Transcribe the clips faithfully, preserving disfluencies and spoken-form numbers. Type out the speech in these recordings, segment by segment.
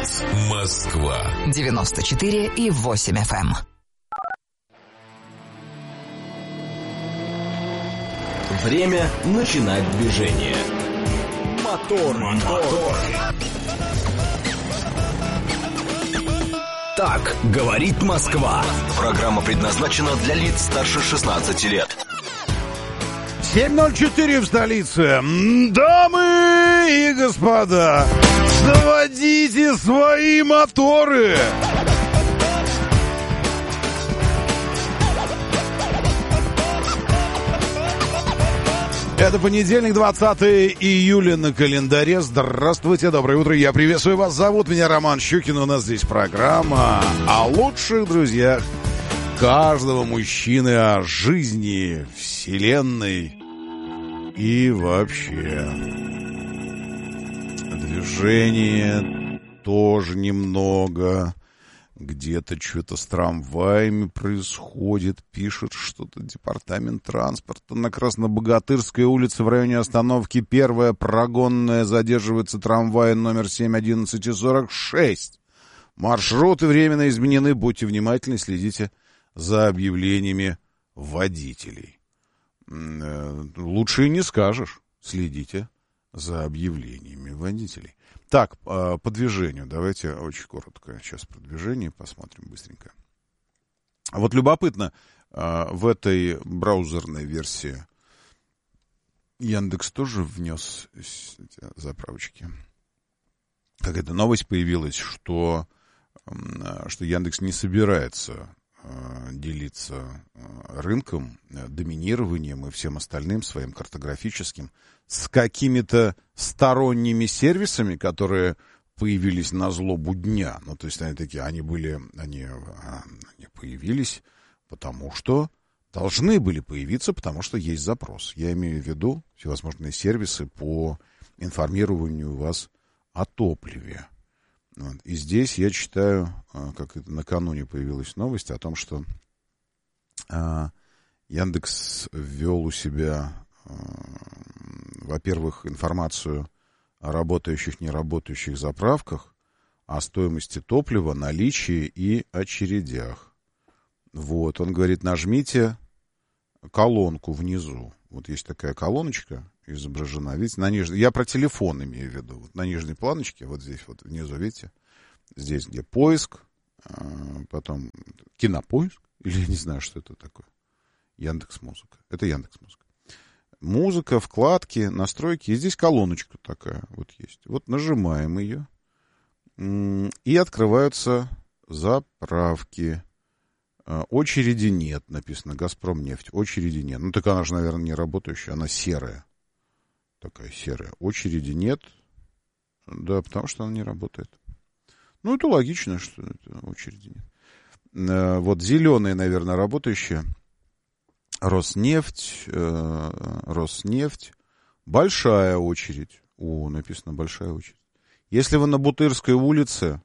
Радиовоз Москва девяносто четыре и восемь эф эм. Время начинать движение. Мотор, мотор. Так говорит Москва. Программа предназначена для лиц старше шестнадцати лет. семь ноль четыре в столице. Дамы и господа, заводите свои моторы. Это понедельник, двадцатое июля на календаре. Здравствуйте, доброе утро, я приветствую вас. Зовут меня Роман Щукин, у нас здесь программа о лучших друзьях каждого мужчины, о жизни, вселенной и вообще. Движение тоже немного. Где-то что-то с трамваями происходит, пишет что-то департамент транспорта. На Краснобогатырской улице в районе остановки Первая прогонная задерживается трамвай номер семь одиннадцать сорок шесть. Маршруты временно изменены, будьте внимательны, следите за объявлениями водителей. Лучше и не скажешь, следите за объявлениями водителей. Так, по движению, давайте очень коротко сейчас про движение посмотрим быстренько. Вот любопытно, в этой браузерной версии Яндекс тоже внес эти заправочки. Какая-то новость появилась, что, что Яндекс не собирается делиться рынком, доминированием и всем остальным своим картографическим с какими-то сторонними сервисами, которые появились на злобу дня. Ну, то есть они такие, они были, они, они появились, потому что должны были появиться, потому что есть запрос. Я имею в виду всевозможные сервисы по информированию вас о топливе. Вот. И здесь я читаю, как это накануне появилась новость о том, что а, Яндекс ввел у себя, а, во-первых, информацию о работающих, неработающих заправках, о стоимости топлива, наличии и очередях. Вот, он говорит, нажмите колонку внизу. Вот есть такая колоночка изображена. Видите, на нижней... Я про телефон имею в виду. Вот на нижней планочке, вот здесь вот внизу, видите, здесь где поиск, потом кинопоиск, или я не знаю, что это такое. Яндекс.Музыка. Это Яндекс.Музыка. Музыка, вкладки, настройки. И здесь колоночка такая вот есть. Вот нажимаем ее. И открываются заправки. Очереди нет, написано Газпромнефть. Очереди нет. Ну, так она же, наверное, не работающая. Она серая. Такая серая. Очереди нет. Да, потому что она не работает. Ну, это логично, что это очереди нет. Вот зеленые, наверное, работающие. Роснефть. Роснефть. Большая очередь. О, написано большая очередь. Если вы на Бутырской улице,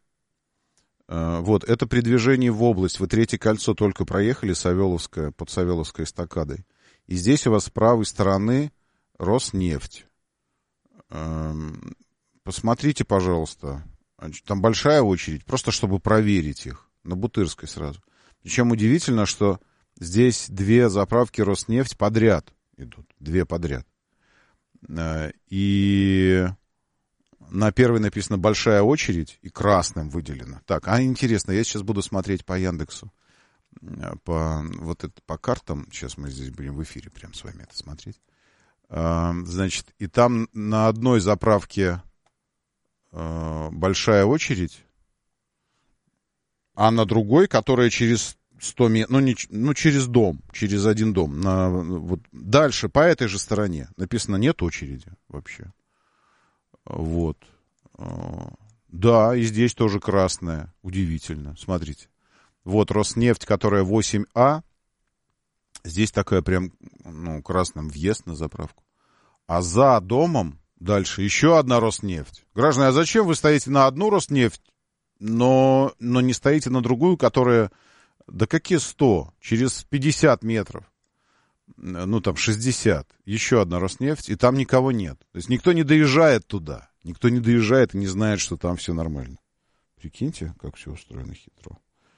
вот, это при движении в область. Вы третье кольцо только проехали, Савеловское, под Савеловской эстакадой. И здесь у вас с правой стороны Роснефть. Посмотрите, пожалуйста. Там большая очередь, просто чтобы проверить их. На Бутырской сразу. Причем удивительно, что здесь две заправки Роснефть подряд идут. Две подряд. И... На первой написано «большая очередь» и красным выделено. Так, а интересно, я сейчас буду смотреть по Яндексу, по, вот это, по картам. Сейчас мы здесь будем в эфире прям с вами это смотреть. А, значит, и там на одной заправке а, большая очередь, а на другой, которая через сто метров, ну, не, ну, через дом, через один дом. На, вот, дальше, по этой же стороне, написано «нет очереди» вообще. Вот. Да, и здесь тоже красная. Удивительно. Смотрите. Вот Роснефть, которая восемь А. Здесь такая прям, ну, красным въезд на заправку. А за домом дальше еще одна Роснефть. Граждане, а зачем вы стоите на одну Роснефть, но, но не стоите на другую, которая... Да какие сто? Через пятьдесят метров. Ну, там шестьдесят. Еще одна Роснефть, и там никого нет. То есть никто не доезжает туда. Никто не доезжает и не знает, что там все нормально. Прикиньте, как все устроено хитро.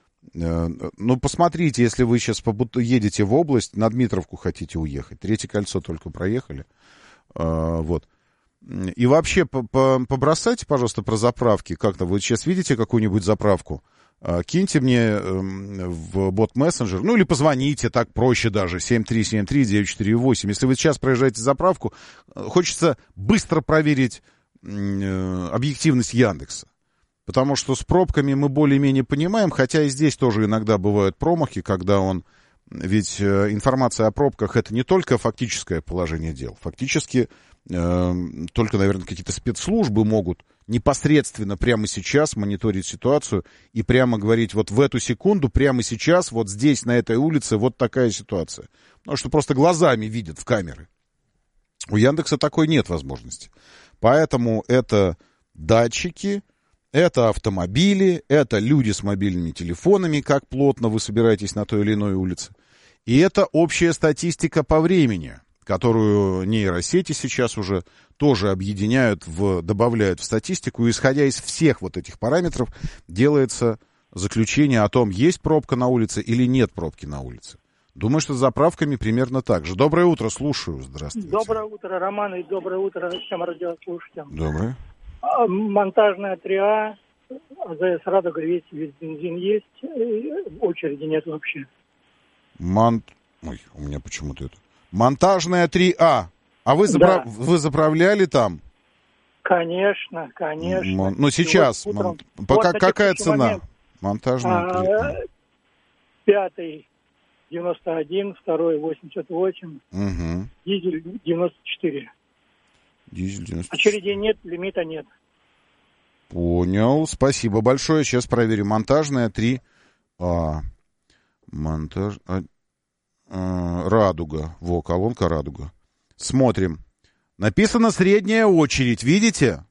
Ну, посмотрите, если вы сейчас едете в область, на Дмитровку хотите уехать, Третье кольцо только проехали, вот. И вообще, побросайте, пожалуйста, про заправки как-то. Вы сейчас видите какую-нибудь заправку? Киньте мне в бот-мессенджер, ну или позвоните, так проще даже, семь три семь три девять четыре восемь. Если вы сейчас проезжаете заправку, хочется быстро проверить объективность Яндекса. Потому что с пробками мы более-менее понимаем, хотя и здесь тоже иногда бывают промахи, когда он... Ведь информация о пробках — это не только фактическое положение дел. Фактически э, только, наверное, какие-то спецслужбы могут непосредственно прямо сейчас мониторить ситуацию и прямо говорить, вот в эту секунду, прямо сейчас, вот здесь, на этой улице, вот такая ситуация. Потому что просто глазами видят в камеры. У Яндекса такой нет возможности. Поэтому это датчики... Это автомобили, это люди с мобильными телефонами, как плотно вы собираетесь на той или иной улице. И это общая статистика по времени, которую нейросети сейчас уже тоже объединяют, в, добавляют в статистику. И исходя из всех вот этих параметров делается заключение о том, есть пробка на улице или нет пробки на улице. Думаю, что с заправками примерно так же. Доброе утро, слушаю. Здравствуйте. Доброе утро, Роман, и доброе утро всем радиослушателям. Доброе. Монтажная три А, АЗС «Радуга», весь, весь бензин есть, очереди нет вообще. Мон... Ой, у меня почему-то это... Монтажная три А. А вы, запра... да. вы заправляли там? Конечно, конечно. Мон... Ну, сейчас. Утром... Мон... Пока... Вот какая цена? Момент. Монтажная три А. Пятый девяносто один, второй восемьдесят восемь, угу. дизель девяносто четыре. Дизель девяносто четыре. Очереди нет, лимита нет. Понял. Спасибо большое. Сейчас проверю. Монтажная три А. Монтаж... А... А... Радуга. Во, колонка «Радуга». Смотрим. Написано «средняя очередь». Видите?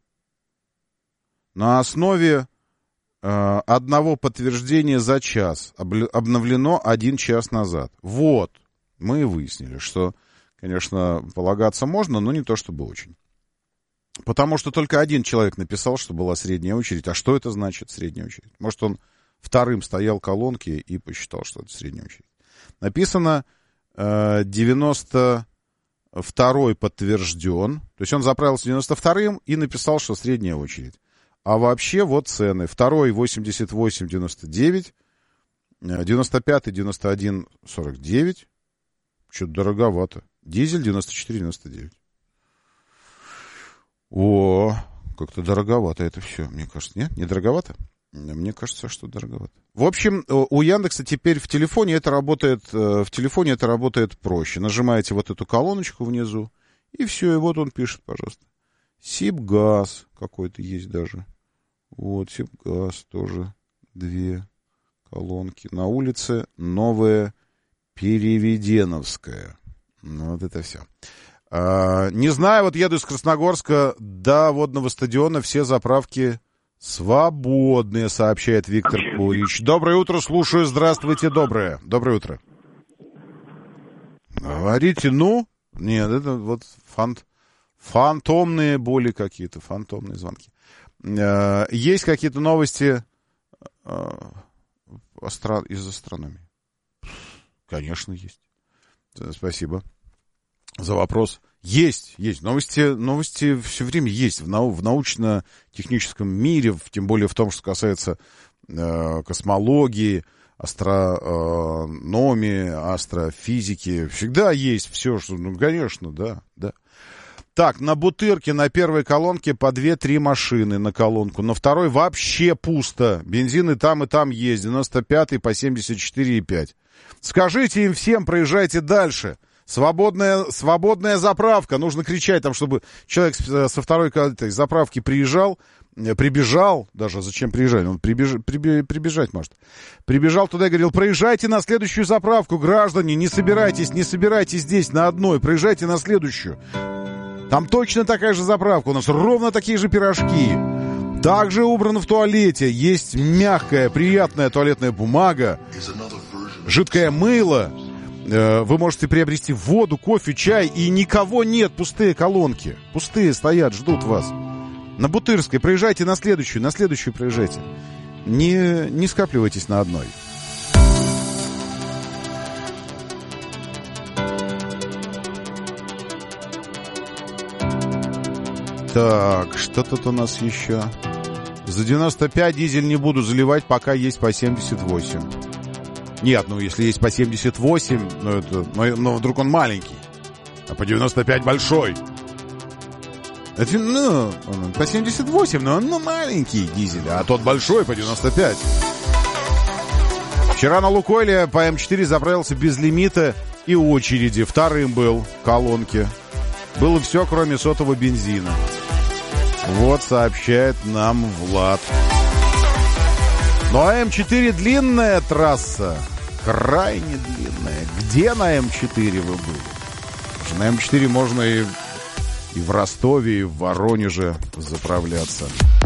На основе э, одного подтверждения за час. Об... Обновлено один час назад. Вот. Мы выяснили, что, конечно, полагаться можно, но не то чтобы очень. Потому что только один человек написал, что была средняя очередь. А что это значит, средняя очередь? Может, он вторым стоял колонки и посчитал, что это средняя очередь. Написано э, девяносто второй подтвержден. То есть он заправился девяносто вторым и написал, что средняя очередь. А вообще вот цены. Второй восемьдесят восемь девяносто девять, девяносто пятый девяносто один сорок девять. Что-то дороговато. Дизель девяносто четыре девяносто девять. О, как-то дороговато это все, мне кажется. Нет, не дороговато? Мне кажется, что дороговато. В общем, у Яндекса теперь в телефоне это работает, в телефоне это работает проще. Нажимаете вот эту колоночку внизу, и все, и вот он пишет, пожалуйста. Сибгаз какой-то есть даже. Вот, Сибгаз тоже. Две колонки. На улице Новая Переведеновская. Ну, вот это все. А, не знаю, вот еду из Красногорска до водного стадиона, все заправки свободные, сообщает Виктор Курич. Доброе утро, слушаю, здравствуйте, доброе. Доброе утро. Говорите, ну? Нет, это вот фант, фантомные боли какие-то, фантомные звонки. А, есть какие-то новости а, из астрономии? Конечно, есть. Спасибо за вопрос. Есть, есть. Новости, новости все время есть в, нау, в научно-техническом мире, в, тем более в том, что касается э, космологии, астрономии, астрофизики. Всегда есть все, что... Ну, конечно, да, да. Так, на Бутырке на первой колонке по две-три машины на колонку. На второй вообще пусто. Бензин и там, и там есть. девяносто пятый по семьдесят четыре и пять. Скажите им всем, проезжайте дальше. Свободная, свободная заправка. Нужно кричать там, чтобы человек со второй этой заправки приезжал, прибежал, даже зачем приезжать, он прибеж, прибеж, прибежать может. Прибежал туда и говорил, проезжайте на следующую заправку, граждане, не собирайтесь, не собирайтесь здесь на одной, проезжайте на следующую. Там точно такая же заправка, у нас ровно такие же пирожки. Также убрано в туалете, есть мягкая, приятная туалетная бумага, жидкое мыло. Вы можете приобрести воду, кофе, чай, и никого нет, пустые колонки. Пустые стоят, ждут вас. На Бутырской. Проезжайте на следующую, на следующую проезжайте. Не, не скапливайтесь на одной. Так, что тут у нас еще? За девяносто пять дизель не буду заливать, пока есть по семьдесят восемь. Нет, ну если есть по семьдесят восемь, ну это, ну, ну вдруг он маленький, а по девяносто пять большой. Это, ну, по семьдесят восемь, но он ну, маленький дизель, а тот большой по девяносто пять. Вчера на Лукойле по эм четыре заправился без лимита и очереди. Вторым был в колонке. Было все, кроме сотого бензина. Вот сообщает нам Влад. Ну а эм четыре длинная трасса. Крайне длинная. Где на эм четыре вы были? Потому что на эм четыре можно и... И в Ростове, и в Воронеже заправляться.